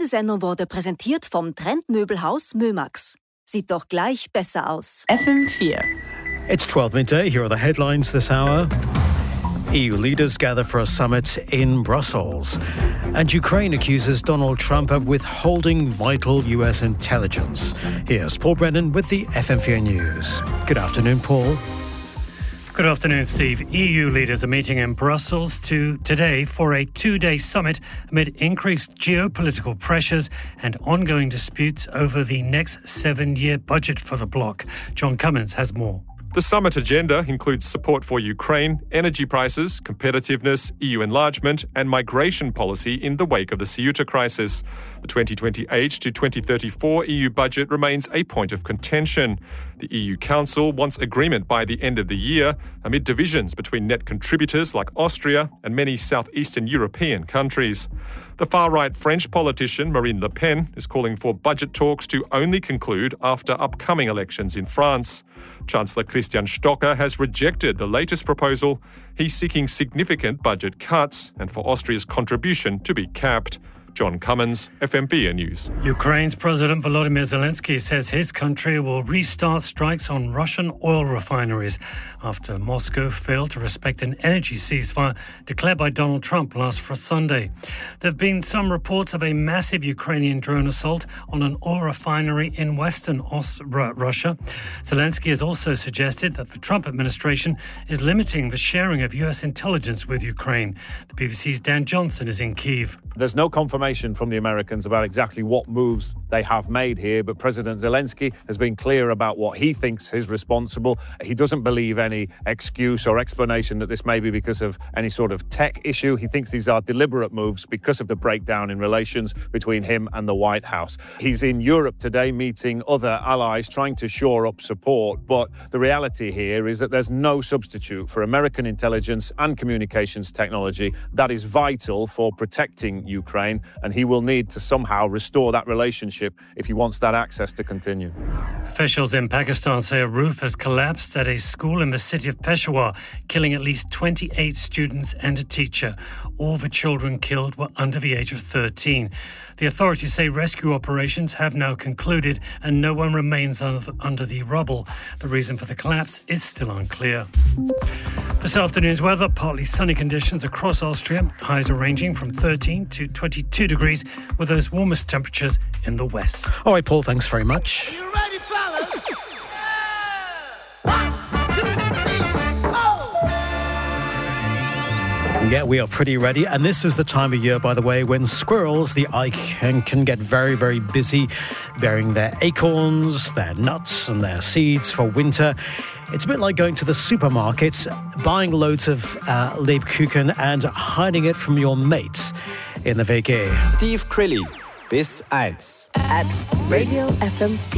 Diese Sendung wurde präsentiert vom Trendmöbelhaus Mömax. Sieht doch gleich besser aus. FM4. It's 12 midday. Here are the headlines this hour. EU leaders gather for a summit in Brussels. And Ukraine accuses Donald Trump of withholding vital US intelligence. Here's Paul Brennan with the FM4 News. Good afternoon, Paul. Good afternoon, Steve. EU leaders are meeting in Brussels today for a two-day summit amid increased geopolitical pressures and ongoing disputes over the next 7-year budget for the bloc. John Cummins has more. The summit agenda includes support for Ukraine, energy prices, competitiveness, EU enlargement and migration policy in the wake of the Ceuta crisis. The 2028 to 2034 EU budget remains a point of contention. The EU Council wants agreement by the end of the year amid divisions between net contributors like Austria and many southeastern European countries. The far-right French politician Marine Le Pen is calling for budget talks to only conclude after upcoming elections in France. Chancellor Christian Stocker has rejected the latest proposal. He's seeking significant budget cuts and for Austria's contribution to be capped. John Cummins, FM4 News. Ukraine's President Volodymyr Zelensky says his country will restart strikes on Russian oil refineries after Moscow failed to respect an energy ceasefire declared by Donald Trump last Sunday. There have been some reports of a massive Ukrainian drone assault on an oil refinery in western Russia. Zelensky has also suggested that the Trump administration is limiting the sharing of US intelligence with Ukraine. The BBC's Dan Johnson is in Kyiv. There's no confirmation from the Americans about exactly what moves they have made here, but President Zelensky has been clear about what he thinks is responsible. He doesn't believe any excuse or explanation that this may be because of any sort of tech issue. He thinks these are deliberate moves because of the breakdown in relations between him and the White House. He's in Europe today meeting other allies, trying to shore up support, but the reality here is that there's no substitute for American intelligence and communications technology that is vital for protecting Ukraine, and he will need to somehow restore that relationship if he wants that access to continue. Officials in Pakistan say a roof has collapsed at a school in the city of Peshawar, killing at least 28 students and a teacher. All the children killed were under the age of 13. The authorities say rescue operations have now concluded and no one remains under the rubble. The reason for the collapse is still unclear. This afternoon's weather, partly sunny conditions across Austria. Highs are ranging from 13 to 22 degrees, with those warmest temperatures in the west. All right, Paul, thanks very much. You ready, fellas? Yeah! 1, 2, 3, 4! Yeah, we are pretty ready. And this is the time of year, by the way, when squirrels, the eye can get very, very busy bearing their acorns, their nuts and their seeds for winter. It's a bit like going to the supermarket, buying loads of Lebkuchen and hiding it from your mates in the WG. Steve Crilly, bis 1. At Radio FM